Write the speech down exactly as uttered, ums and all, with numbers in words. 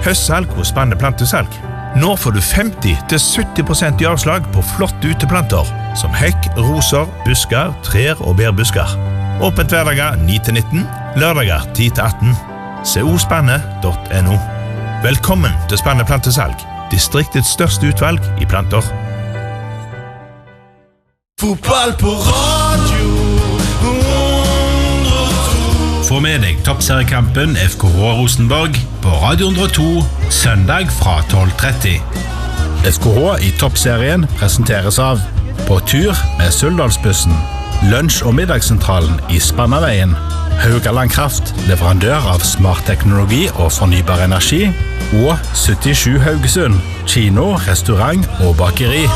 Høstsalg hos Spanne Plantesalg. Nå får du femti til sytti prosent i avslag på flotte uteplanter, som hekk, roser, busker, trær og bærbusker. Åpent hverdager ni til nitten, lørdager ti til atten. se o spanne punktum no. Velkommen til Spanne Plantesalg, distriktets største utvalg i planter. Fotball på radio hundre og to. Få med deg toppseriekampen F K H Rosenborg på Radio hundre og to, søndag fra tolv tretti. F K H i toppserien presenteres av På tur med Suldalsbussen, lunsj- og middagssentralen i Spannaveien, Haugaland Kraft, leverandør av smart teknologi og fornybar energi, og syttisju Haugesund, kino, restaurant og bakeri.